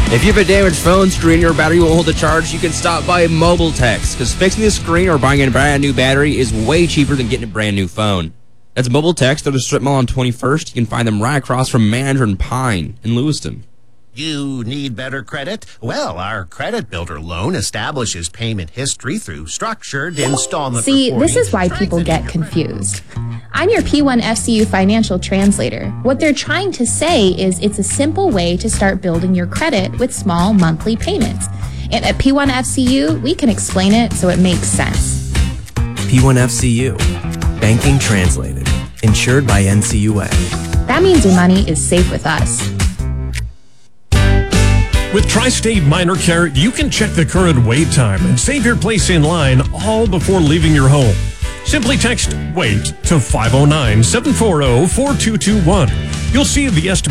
If you have a damaged phone screen or battery won't hold the charge, you can stop by Mobile Text, because fixing the screen or buying a brand new battery is way cheaper than getting a brand new phone. That's Mobile Text. They're the strip mall on 21st. You can find them right across from Manager and Pine in Lewiston. You need better credit? Well, our Credit Builder loan establishes payment history through structured installment See, reporting. this is why people get confused. I'm your P1FCU financial translator. What they're trying to say is it's a simple way to start building your credit with small monthly payments. And at P1FCU, we can explain it so it makes sense. P1FCU, banking translated, insured by NCUA. That means your money is safe with us. With Tri-State Minor Care, you can check the current wait time and save your place in line all before leaving your home. Simply text WAIT to 509-740-4221. You'll see the estimated